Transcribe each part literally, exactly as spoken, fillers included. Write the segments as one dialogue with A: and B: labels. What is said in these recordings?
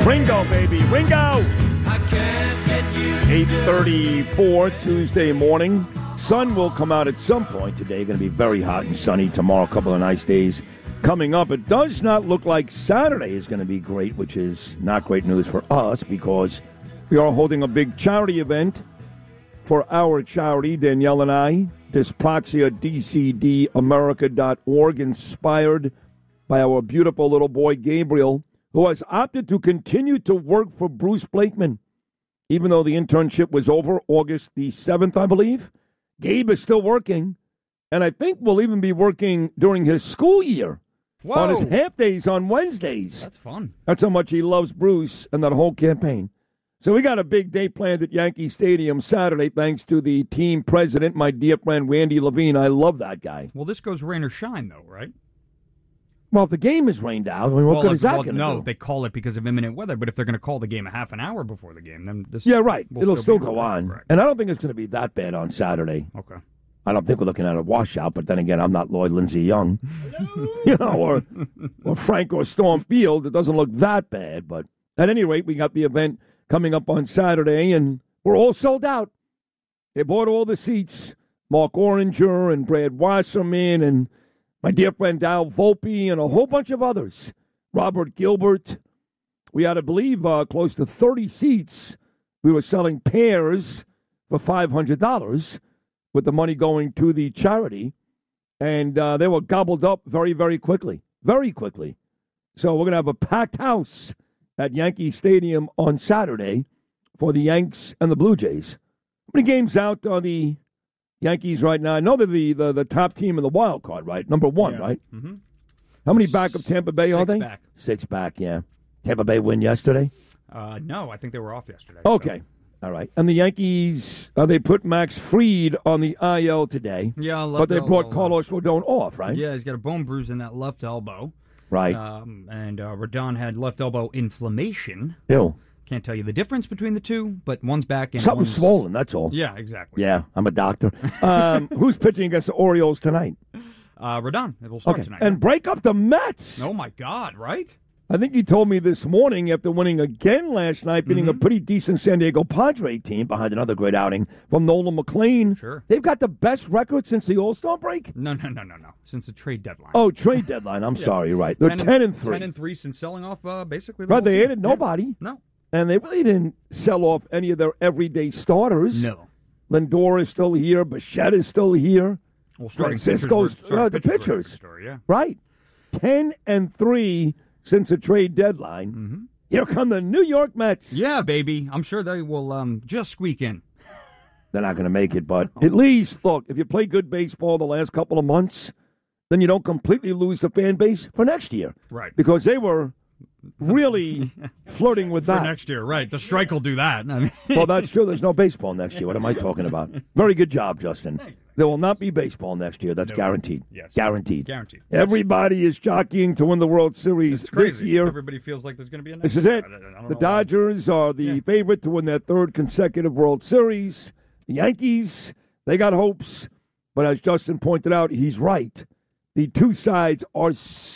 A: Ringo, baby, Ringo! eight thirty-four Tuesday morning. Sun will come out at some point today. Going to be very hot and sunny. Tomorrow, a couple of nice days coming up. It does not look like Saturday is going to be great, which is not great news for us because we are holding a big charity event for our charity, Danielle and I, Dyspraxia, D C D America dot org, inspired by our beautiful little boy, Gabriel, who has opted to continue to work for Bruce Blakeman. Even though the internship was over August the seventh, I believe, Gabe is still working, and I think will even be working during his school year. Whoa. On his half days on Wednesdays.
B: That's fun.
A: That's how much he loves Bruce and that whole campaign. So we got a big day planned at Yankee Stadium Saturday, thanks to the team president, my dear friend Randy Levine. I love that guy.
B: Well, this goes rain or shine, though, right?
A: Well, if the game is rained out, I mean, what
B: well,
A: good is that
B: well,
A: going to
B: no,
A: do?
B: they call it because of imminent weather, but if they're going to call the game a half an hour before the game, then this
A: Yeah, right.
B: will
A: It'll still,
B: still
A: go on.
B: Right.
A: And I don't think it's going to be that bad on Saturday.
B: Okay.
A: I don't think we're looking at a washout, but then again, I'm not Lloyd Lindsey Young, you know, or or Frank or Storm Field. It doesn't look that bad, but at any rate, we got the event coming up on Saturday, and we're all sold out. They bought all the seats. Mark Oranger and Brad Wasserman and my dear friend Dal Volpe and a whole bunch of others. Robert Gilbert. We had, I believe, uh, close to thirty seats. We were selling pairs for five hundred dollars. With the money going to the charity, and uh, they were gobbled up very, very quickly, very quickly. So we're going to have a packed house at Yankee Stadium on Saturday for the Yanks and the Blue Jays. How many games out are the Yankees right now? I know they're the, the, the top team in the wild card, right? Number one,
B: yeah.
A: right?
B: Mm-hmm.
A: How many back of Tampa Bay
B: Six
A: are they?
B: back.
A: Six back, yeah. Tampa Bay win yesterday?
B: Uh, no, I think they were off yesterday.
A: Okay.
B: So.
A: All right. And the Yankees, uh, they put Max Fried on the I L today.
B: Yeah, left
A: but they
B: elbow,
A: brought Carlos Rodon off, right?
B: Yeah, he's got a bone bruise in that left elbow.
A: Right.
B: Um, and uh, Rodon had left elbow inflammation.
A: Ew.
B: Can't tell you the difference between the two, but one's back and
A: Something
B: one's...
A: swollen, that's all.
B: Yeah, exactly.
A: Yeah, I'm a doctor. Um, who's pitching against the Orioles tonight?
B: Uh, Rodon. It will start
A: okay.
B: tonight.
A: And break up the Mets.
B: Oh, my God, right?
A: I think you told me this morning after winning again last night, beating
B: mm-hmm.
A: a pretty decent San Diego Padre team behind another great outing from Nolan McLean.
B: Sure.
A: They've got the best record since the All-Star break?
B: No, no, no, no, no. Since the trade deadline.
A: Oh, trade deadline. I'm
B: yeah.
A: sorry, right. They're ten and three.
B: ten and three since selling off uh, basically the
A: Right, they
B: team.
A: added nobody.
B: No.
A: And they really didn't sell off any of their everyday starters.
B: No.
A: Lindor is still here. Bichette is still here.
B: Well,
A: Francisco's
B: pitchers were,
A: uh, the pitchers.
B: Story, yeah.
A: Right. ten and three since the trade deadline.
B: Mm-hmm.
A: Here come the New York Mets.
B: Yeah, baby. I'm sure they will um, just squeak in.
A: They're not going to make it, but at least, look, if you play good baseball the last couple of months, then you don't completely lose the fan base for next year.
B: Right.
A: Because they were really flirting with that.
B: For next year, right. The strike will do that. I mean.
A: Well, that's true. There's no baseball next year. What am I talking about? Very good job, Justin. There will not be baseball next year. That's no. guaranteed.
B: Yes.
A: Guaranteed.
B: Guaranteed.
A: Everybody is jockeying to win the World Series this year.
B: Everybody feels like there's going to be a
A: This is it. The Dodgers are the yeah. favorite to win their third consecutive World Series. The Yankees, they got hopes. But as Justin pointed out, he's right. The two sides are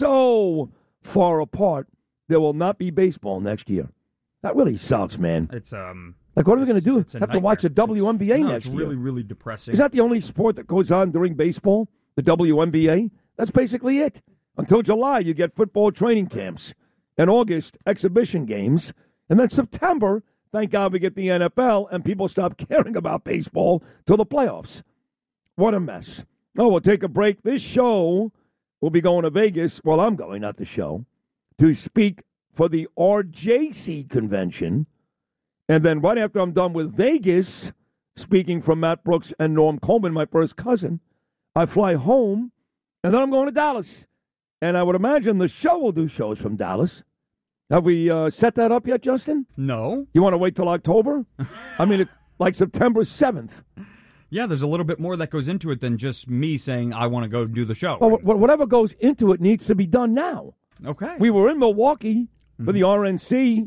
A: so far apart, there will not be baseball next year. That really sucks, man.
B: It's um.
A: Like, what are we going to do? Have
B: nightmare.
A: to watch the W N B A
B: it's, no,
A: next
B: it's
A: year?
B: really, really depressing.
A: Is that the only sport that goes on during baseball? The W N B A? That's basically it. Until July, you get football training camps. In August, exhibition games. And then September, thank God we get the N F L, and people stop caring about baseball till the playoffs. What a mess. Oh, we'll take a break. This show will be going to Vegas. Well, I'm going, not the show, to speak for the R J C convention. And then right after I'm done with Vegas, speaking from Matt Brooks and Norm Coleman, my first cousin, I fly home, and then I'm going to Dallas. And I would imagine the show will do shows from Dallas. Have we uh, set that up yet, Justin?
B: No.
A: You want to wait till October? I mean, it's like September seventh.
B: Yeah, there's a little bit more that goes into it than just me saying I want to go do the show.
A: Well, whatever goes into it needs to be done now.
B: Okay.
A: We were in Milwaukee for mm-hmm. the R N C.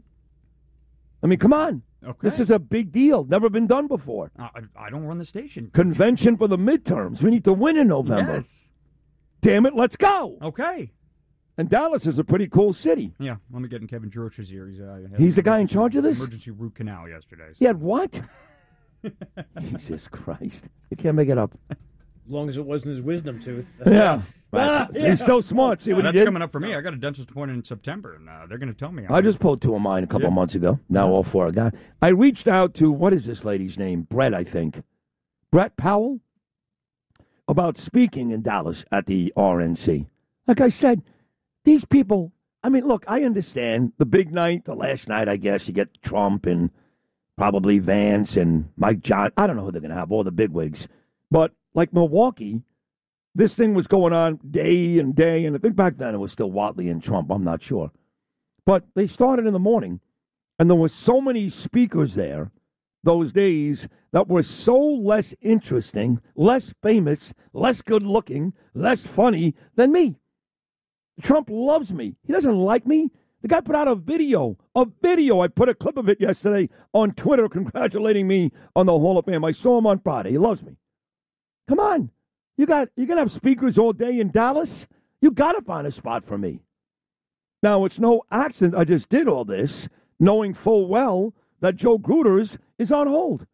A: I mean, come on.
B: Okay.
A: This is a big deal. Never been done before.
B: Uh, I, I don't run the station.
A: Convention for the midterms. We need to win in November.
B: Yes.
A: Damn it, let's go.
B: Okay.
A: And Dallas is a pretty cool city.
B: Yeah, let me get in Kevin George's ear. He's, uh, had
A: He's the guy in charge of this?
B: Emergency root canal yesterday. So.
A: He had what? Jesus Christ. You can't make it up.
C: As long as it wasn't his wisdom tooth.
A: Yeah.
C: Ah,
A: He's
C: yeah.
A: still smart. See what
B: That's
A: he did?
B: coming up for me. I got a dentist appointment in September, and uh, they're going to tell me.
A: I just pulled two of mine a couple
B: Yeah.
A: months ago. Now all four are gone. I reached out to, what is this lady's name? Brett, I think. Brett Powell? About speaking in Dallas at the R N C. Like I said, these people, I mean, look, I understand the big night, the last night, I guess, you get Trump and probably Vance and Mike John. I don't know who they're going to have, all the bigwigs. But like Milwaukee, this thing was going on day and day, and I think back then it was still Whatley and Trump. I'm not sure. But they started in the morning, and there were so many speakers there those days that were so less interesting, less famous, less good-looking, less funny than me. Trump loves me. He doesn't like me. The guy put out a video, a video. I put a clip of it yesterday on Twitter congratulating me on the Hall of Fame. I saw him on Friday. He loves me. Come on. You got, you're going to have speakers all day in Dallas? You got to find a spot for me. Now, it's no accident I just did all this, knowing full well that Joe Gruters is on hold.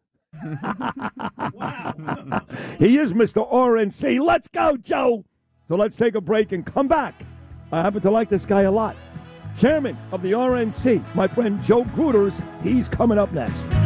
C: Wow.
A: He is Mister R N C. Let's go, Joe. So let's take a break and come back. I happen to like this guy a lot. Chairman of the R N C, my friend Joe Gruters, he's coming up next.